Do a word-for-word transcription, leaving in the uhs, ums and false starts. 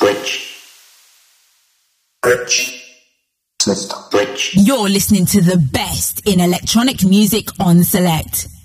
Switch. Switch. Switch. Switch. You're listening to the best in electronic music on Select.